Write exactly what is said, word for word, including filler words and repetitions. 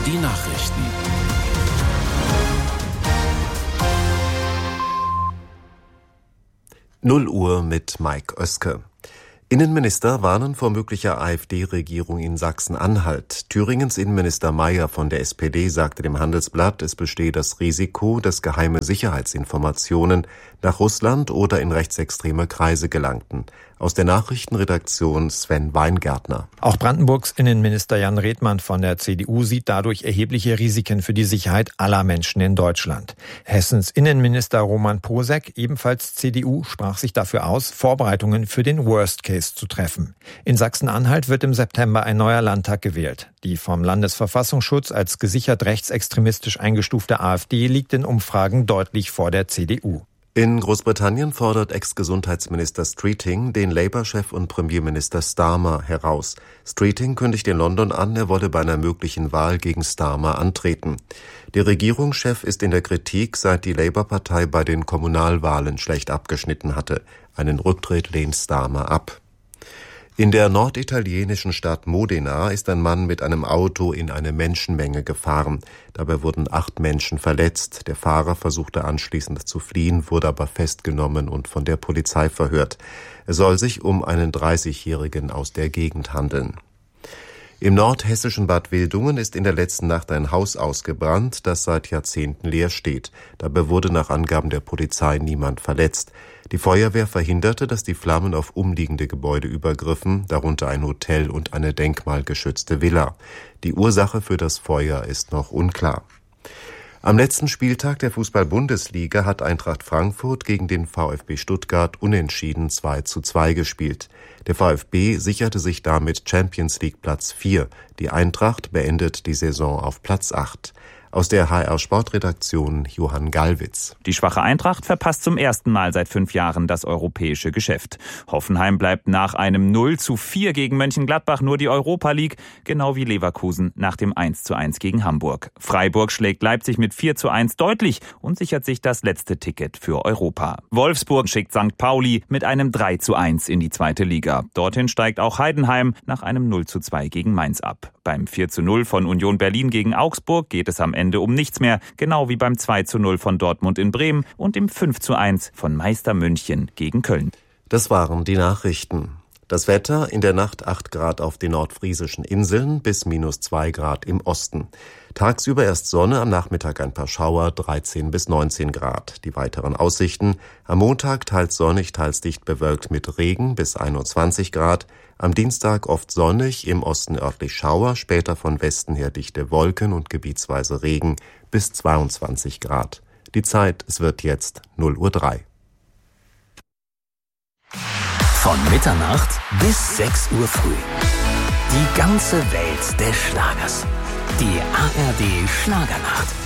die Nachrichten. null Uhr mit Mike Oeske. Innenminister warnen vor möglicher AfD-Regierung in Sachsen-Anhalt. Thüringens Innenminister Mayer von der S P D sagte dem Handelsblatt, es bestehe das Risiko, dass geheime Sicherheitsinformationen nach Russland oder in rechtsextreme Kreise gelangten. Aus der Nachrichtenredaktion Sven Weingärtner. Auch Brandenburgs Innenminister Jan Redmann von der C D U sieht dadurch erhebliche Risiken für die Sicherheit aller Menschen in Deutschland. Hessens Innenminister Roman Posek, ebenfalls C D U, sprach sich dafür aus, Vorbereitungen für den Worst Case zu treffen. In Sachsen-Anhalt wird im September ein neuer Landtag gewählt. Die vom Landesverfassungsschutz als gesichert rechtsextremistisch eingestufte AfD liegt in Umfragen deutlich vor der C D U. In Großbritannien fordert Ex-Gesundheitsminister Streeting den Labour-Chef und Premierminister Starmer heraus. Streeting kündigt in London an, er wolle bei einer möglichen Wahl gegen Starmer antreten. Der Regierungschef ist in der Kritik, seit die Labour-Partei bei den Kommunalwahlen schlecht abgeschnitten hatte. Einen Rücktritt lehnt Starmer ab. In der norditalienischen Stadt Modena ist ein Mann mit einem Auto in eine Menschenmenge gefahren. Dabei wurden acht Menschen verletzt. Der Fahrer versuchte anschließend zu fliehen, wurde aber festgenommen und von der Polizei verhört. Es soll sich um einen dreißigjährigen aus der Gegend handeln. Im nordhessischen Bad Wildungen ist in der letzten Nacht ein Haus ausgebrannt, das seit Jahrzehnten leer steht. Dabei wurde nach Angaben der Polizei niemand verletzt. Die Feuerwehr verhinderte, dass die Flammen auf umliegende Gebäude übergriffen, darunter ein Hotel und eine denkmalgeschützte Villa. Die Ursache für das Feuer ist noch unklar. Am letzten Spieltag der Fußball-Bundesliga hat Eintracht Frankfurt gegen den VfB Stuttgart unentschieden zwei zu zwei gespielt. Der VfB sicherte sich damit Champions League Platz vier. Die Eintracht beendet die Saison auf Platz acht. Aus der H R-Sportredaktion Johann Gallwitz. Die schwache Eintracht verpasst zum ersten Mal seit fünf Jahren das europäische Geschäft. Hoffenheim bleibt nach einem null zu vier gegen Mönchengladbach nur die Europa League, genau wie Leverkusen nach dem eins zu eins gegen Hamburg. Freiburg schlägt Leipzig mit vier zu eins deutlich und sichert sich das letzte Ticket für Europa. Wolfsburg schickt Sankt Pauli mit einem drei zu eins in die zweite Liga. Dorthin steigt auch Heidenheim nach einem null zu zwei gegen Mainz ab. Beim vier zu null von Union Berlin gegen Augsburg geht es am Ende um nichts mehr, genau wie beim zwei zu null von Dortmund in Bremen und dem fünf zu eins von Meister München gegen Köln. Das waren die Nachrichten. Das Wetter: in der Nacht acht Grad auf den nordfriesischen Inseln bis minus zwei Grad im Osten. Tagsüber erst Sonne, am Nachmittag ein paar Schauer, dreizehn bis neunzehn Grad. Die weiteren Aussichten: am Montag teils sonnig, teils dicht bewölkt mit Regen bis einundzwanzig Grad. Am Dienstag oft sonnig, im Osten örtlich Schauer, später von Westen her dichte Wolken und gebietsweise Regen bis zweiundzwanzig Grad. Die Zeit: es wird jetzt null Uhr drei. Von Mitternacht bis sechs Uhr früh. Die ganze Welt des Schlagers. Die A R D Schlagernacht.